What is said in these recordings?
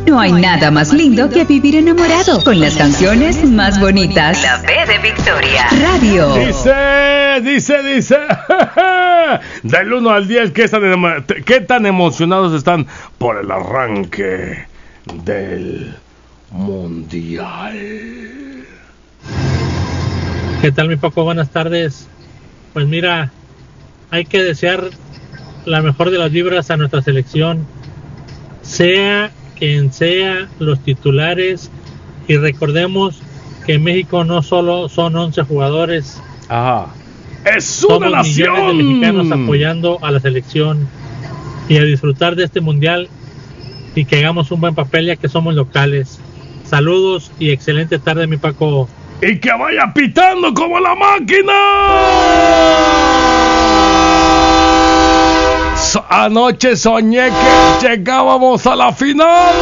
No hay nada más lindo que vivir enamorado con las canciones más bonitas. La B de Victoria Radio. Dice. Del 1 al 10, ¿qué tan emocionados están por el arranque del Mundial? ¿Qué tal, mi Paco? Buenas tardes. Pues mira, hay que desear la mejor de las vibras a nuestra selección, sea quien sea los titulares, y recordemos que en México no solo son 11 jugadores. Ajá. ¡Es una nación! Millones de mexicanos apoyando a la selección y a disfrutar de este mundial, y que hagamos un buen papel ya que somos locales. Saludos y excelente tarde, mi Paco. ¡Y que vaya pitando como la máquina! Anoche soñé que llegábamos a la final.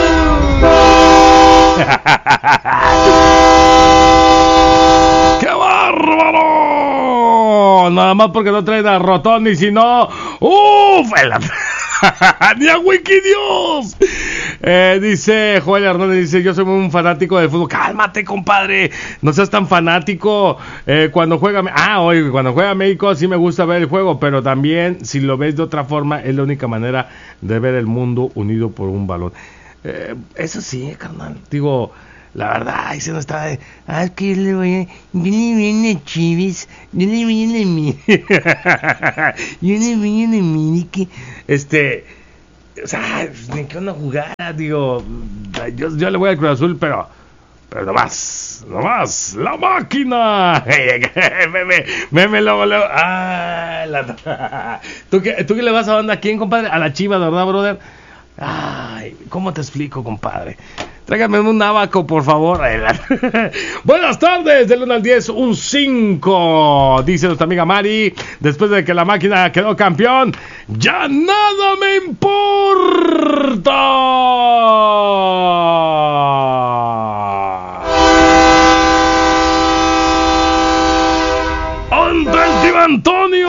¡Qué bárbaro! Nada más porque no traen a Rotón, y si no, ¡uf! ¡Ni a Wikidios! Dice Joel Hernández, dice: yo soy un fanático del fútbol. Cálmate, compadre, no seas tan fanático. Cuando juega México sí me gusta ver el juego, pero también si lo ves de otra forma es la única manera de ver el mundo unido por un balón. Eso sí, carnal, digo, la verdad, ahí se nos está es que yo le voy a Chivis, yo le voy a América, o sea, ni que una jugada, digo, yo le voy al Cruz Azul, pero nomás, la máquina. Meme luego. ¿Tú qué le vas a banda? ¿A quién, compadre? A la Chivas, ¿verdad, brother? Ay, ¿cómo te explico, compadre? Tráigame un abaco, por favor. Buenas tardes, del 1 al 10, un 5. Dice nuestra amiga Mari, después de que la máquina quedó campeón, ya nada me importa. ¡Ante el tío Antonio!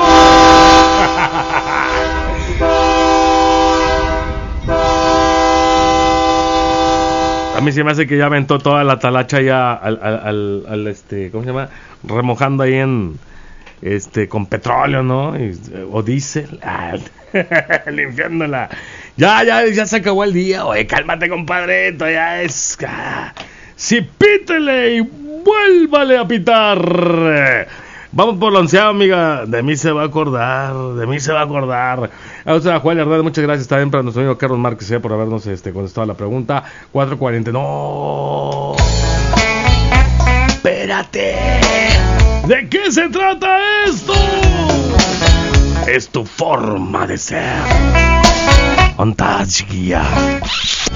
A mí se me hace que ya aventó toda la talacha ya al ¿cómo se llama? Remojando ahí con petróleo, ¿no? O diésel, limpiándola. Ya se acabó el día, oye, cálmate, compadre, todavía es... Sí, pítele y vuélvale a pitar. Vamos por la onceava, amiga. De mí se va a acordar. A usted, Juan Hernández, muchas gracias también para nuestro amigo Carlos Márquez por habernos contestado la pregunta. 4:40. No. Espérate. ¿De qué se trata esto? Es tu forma de ser. Ontas guía.